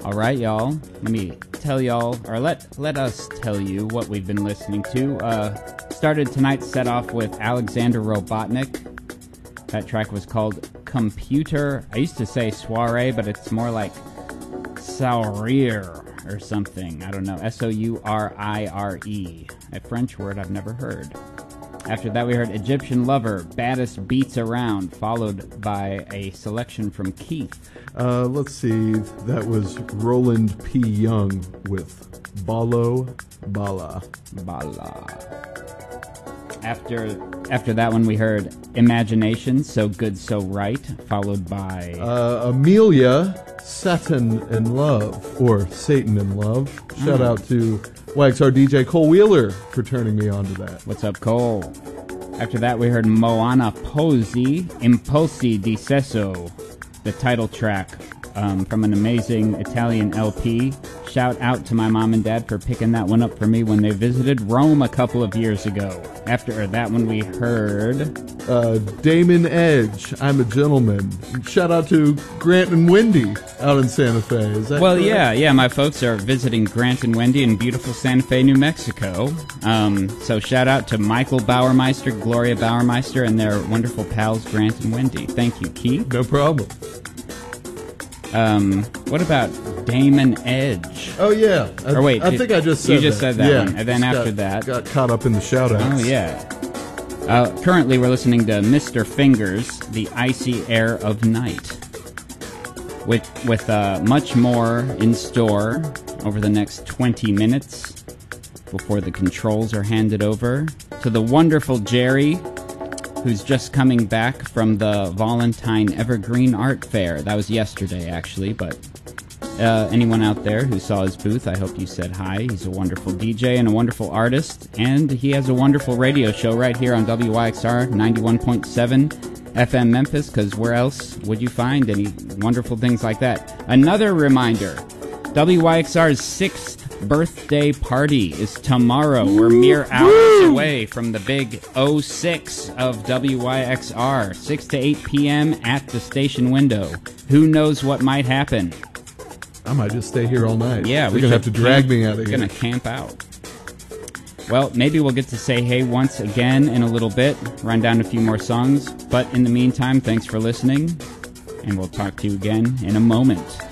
All right, y'all. Let me tell y'all, or let us tell you what we've been listening to. Started tonight's set off with Alexander Robotnik. That track was called Computer. I used to say soiree, but it's more like sourire or something. I don't know. S-O-U-R-I-R-E. A French word I've never heard. After that, we heard Egyptian Lover, Baddest Beats Around, followed by a selection from Keith. Let's see. That was Roland P. Young with Balo Bala. After that one, we heard Imagination, So Good, So Right, followed by... Amelia, Satan in Love, or Satan in Love. Shout out to YXR DJ Cole Wheeler for turning me on to that. What's up, Cole? After that, we heard Moana Posi, Impulsi di Sesso, the title track from an amazing Italian LP. Shout out to my mom and dad for picking that one up for me when they visited Rome a couple of years ago. After that one, we heard... Damon Edge, I'm a Gentleman. Shout out to Grant and Wendy out in Santa Fe. Is that correct? Yeah. My folks are visiting Grant and Wendy in beautiful Santa Fe, New Mexico. So shout out to Michael Bauermeister, Gloria Bauermeister, and their wonderful pals, Grant and Wendy. Thank you, Keith. No problem. What about Damon Edge? Oh, yeah. I think I just said that. You just said that yeah. one. And then after that... Got caught up in the shout-outs. Oh, yeah. Currently, we're listening to Mr. Fingers, The Icy Air of Night, with much more in store over the next 20 minutes before the controls are handed over to the wonderful Jerry, who's just coming back from the Valentine Evergreen Art Fair. That was yesterday, actually, but anyone out there who saw his booth, I hope you said hi. He's a wonderful DJ and a wonderful artist, and he has a wonderful radio show right here on WYXR 91.7 FM Memphis, because where else would you find any wonderful things like that? Another reminder, WYXR's 6th birthday party is tomorrow. We're mere hours away from the big 06 of WYXR, 6 to 8 p.m. at the station window. Who knows what might happen? I might just stay here all night. Yeah, You're going to have to drag me out of here. We're going to camp out. Well, maybe we'll get to say hey once again in a little bit, run down a few more songs. But in the meantime, thanks for listening, and we'll talk to you again in a moment.